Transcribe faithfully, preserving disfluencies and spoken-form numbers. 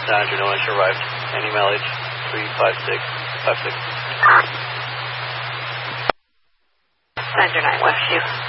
nine hundred Orange arrived. Any mileage? three five six five six. nine hundred nine Westview.